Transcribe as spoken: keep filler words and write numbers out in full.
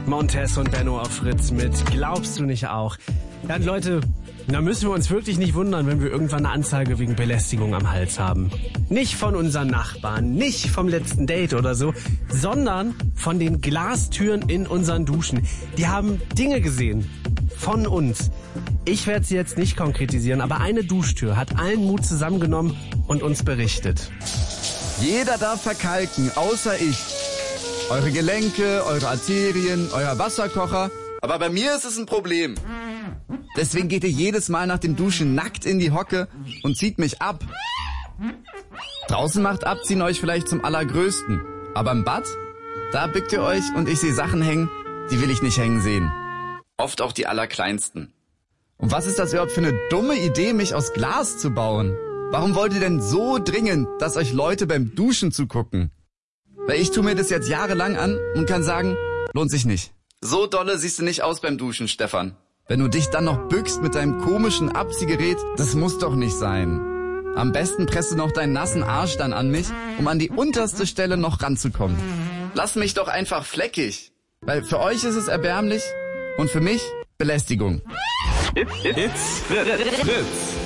Montez und Benno auf Fritz mit Glaubst du nicht auch? Ja, und Leute, da müssen wir uns wirklich nicht wundern, wenn wir irgendwann eine Anzeige wegen Belästigung am Hals haben. Nicht von unseren Nachbarn, nicht vom letzten Date oder so, sondern von den Glastüren in unseren Duschen. Die haben Dinge gesehen von uns. Ich werde sie jetzt nicht konkretisieren, aber eine Duschtür hat allen Mut zusammengenommen und uns berichtet. Jeder darf verkalken, außer ich. Eure Gelenke, eure Arterien, euer Wasserkocher. Aber bei mir ist es ein Problem. Deswegen geht ihr jedes Mal nach dem Duschen nackt in die Hocke und zieht mich ab. Draußen macht Abziehen euch vielleicht zum Allergrößten. Aber im Bad, da bückt ihr euch und ich sehe Sachen hängen, die will ich nicht hängen sehen. Oft auch die Allerkleinsten. Und was ist das überhaupt für eine dumme Idee, mich aus Glas zu bauen? Warum wollt ihr denn so dringend, dass euch Leute beim Duschen zugucken? Weil ich tue mir das jetzt jahrelang an und kann sagen, lohnt sich nicht. So dolle siehst du nicht aus beim Duschen, Stefan. Wenn du dich dann noch bückst mit deinem komischen Abziehgerät, das muss doch nicht sein. Am besten presst du noch deinen nassen Arsch dann an mich, um an die unterste Stelle noch ranzukommen. Lass mich doch einfach fleckig. Weil für euch ist es erbärmlich und für mich Belästigung. It's Fritz.